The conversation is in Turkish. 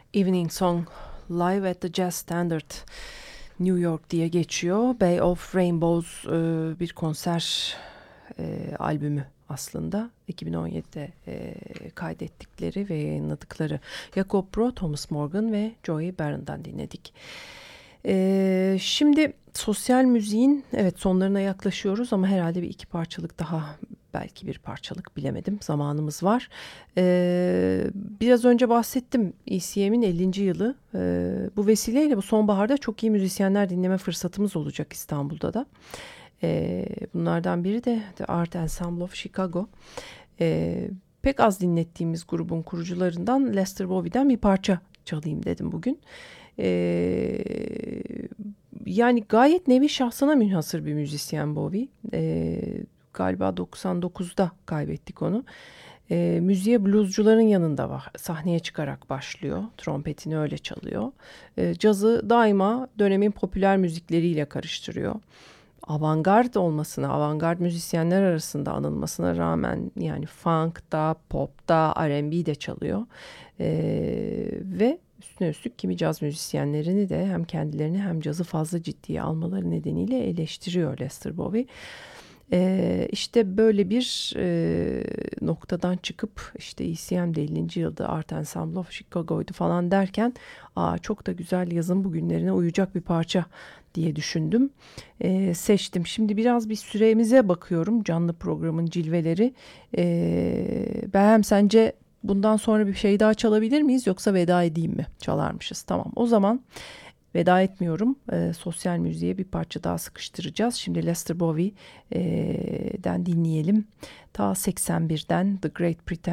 Evening Song Live at the Jazz Standard New York diye geçiyor. Bay of Rainbows bir konser albümü aslında. 2017'de kaydettikleri ve yayınladıkları Jacob Bro, Thomas Morgan ve Joey Baron'dan dinledik. Şimdi sosyal müziğin sonlarına yaklaşıyoruz ama herhalde bir iki parçalık daha, belki bir parçalık, bilemedim, zamanımız var. Biraz önce bahsettim, ECM'in 50. yılı. Bu vesileyle bu sonbaharda çok iyi müzisyenler dinleme fırsatımız olacak İstanbul'da da. Bunlardan biri de The Art Ensemble of Chicago. Pek az dinlettiğimiz grubun kurucularından Lester Bowie'den bir parça çalayım dedim bugün. Yani gayet nevi şahsına münhasır bir müzisyen Bowie. Galiba 99'da kaybettik onu. Müziğe bluescuların yanında sahneye çıkarak başlıyor. Trompetini öyle çalıyor. Cazı daima dönemin popüler müzikleriyle karıştırıyor. Avantgard olmasına, avantgard müzisyenler arasında anılmasına rağmen yani funk'ta, pop'ta, R&B'de çalıyor. Ve üstüne üstlük kimi caz müzisyenlerini de hem kendilerini hem cazı fazla ciddiye almaları nedeniyle eleştiriyor Lester Bowie. İşte böyle bir noktadan çıkıp işte ECM'de 50. yılda Art Ensemble of Chicago'ydu falan derken çok da güzel, yazın bugünlerine uyacak bir parça diye düşündüm. Seçtim. Şimdi biraz bir süremize bakıyorum, canlı programın cilveleri. Behem, sence bundan sonra bir şey daha çalabilir miyiz yoksa veda edeyim mi? Çalarmışız. Tamam. O zaman veda etmiyorum. Sosyal müziğe bir parça daha sıkıştıracağız. Şimdi Lester Bowie'den dinleyelim. Ta 81'den The Great Pretender.